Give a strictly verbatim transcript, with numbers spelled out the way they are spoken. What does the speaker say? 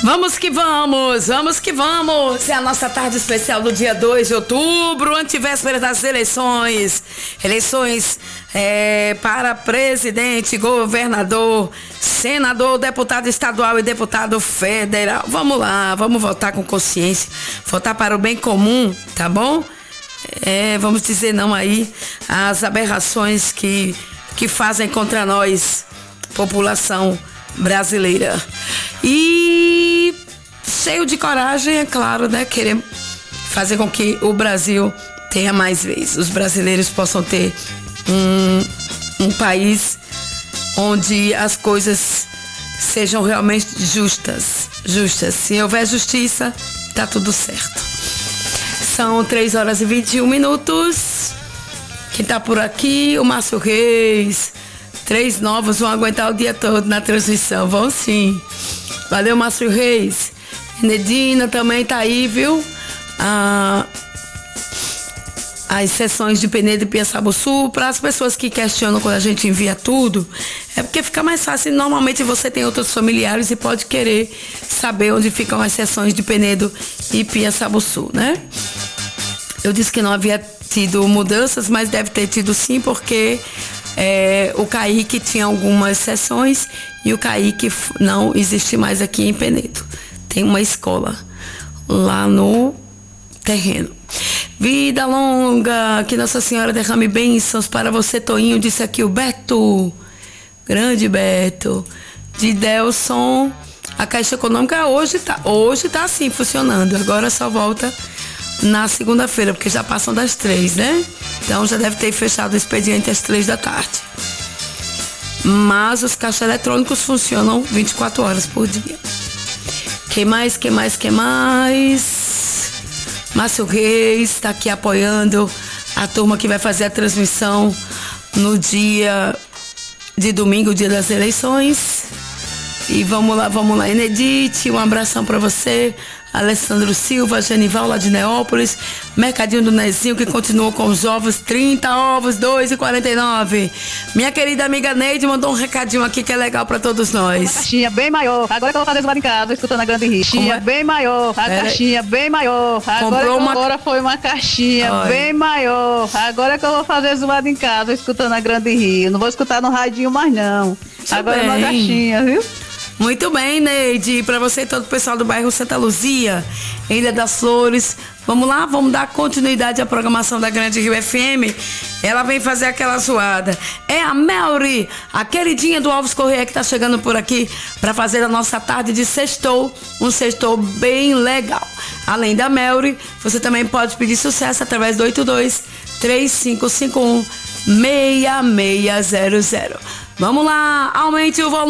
Vamos que vamos, vamos que vamos. É a nossa tarde especial do dia dois de outubro, antevéspera das eleições. Eleições é, para presidente, governador, senador, deputado estadual e deputado federal. Vamos lá, vamos votar com consciência, votar para o bem comum, tá bom? É, vamos dizer não aí às aberrações que, que fazem contra nós, população brasileira. E cheio de coragem, é claro, né? Querer fazer com que o Brasil tenha mais vez. Os brasileiros possam ter um, um país onde as coisas sejam realmente justas. Justas. Se houver justiça, tá tudo certo. São três horas e vinte e um minutos. Quem tá por aqui? O Márcio Reis. Três novos vão aguentar o dia todo na transmissão. Vão sim. Valeu, Márcio Reis. Nedina também tá aí, viu? Ah, as sessões de Penedo e Piaçabuçu, para as pessoas que questionam quando a gente envia tudo, é porque fica mais fácil. Normalmente você tem outros familiares e pode querer saber onde ficam as sessões de Penedo e Piaçabuçu, né? Eu disse que não havia tido mudanças, mas deve ter tido sim, porque é, o Caique tinha algumas sessões e o Caique não existe mais aqui em Penedo. Tem uma escola lá no terreno. Vida longa, que Nossa Senhora derrame bênçãos para você, Toinho, disse aqui o Beto. Grande Beto. De Delson, a Caixa Econômica hoje tá, hoje tá assim funcionando. Agora só volta na segunda-feira, porque já passam das três, né? Então já deve ter fechado o expediente às três da tarde. Mas os caixas eletrônicos funcionam vinte e quatro horas por dia. Quem mais, quem mais, quem mais? Márcio Reis está aqui apoiando a turma que vai fazer a transmissão no dia de domingo, dia das eleições. E vamos lá, vamos lá, Enedite, um abração para você. Alessandro Silva, Genival lá de Neópolis, Mercadinho do Nezinho, que continuou com os ovos, trinta ovos, dois e quarenta e nove. Minha querida amiga Neide mandou um recadinho aqui que é legal pra todos nós. Uma caixinha bem maior, agora que eu vou fazer zoado em casa, escutando a Grande Rio. Caixinha é? bem maior, a Pera caixinha aí. bem maior. Agora, uma... agora foi uma caixinha Oi. bem maior. Agora que eu vou fazer zoado em casa, escutando a Grande Rio. Não vou escutar no radinho mais não. Muito agora bem. É uma caixinha, viu? Muito bem, Neide. Para você e todo o pessoal do bairro Santa Luzia, Ilha das Flores. Vamos lá, vamos dar continuidade à programação da Grande Rio F M. Ela vem fazer aquela zoada. É a Melry, a queridinha do Alves Correia, que tá chegando por aqui para fazer a nossa tarde de sextou. Um sextou bem legal. Além da Melry, você também pode pedir sucesso através do oito dois, três cinco cinco um, seis seis zero zero. Vamos lá, aumente o volume.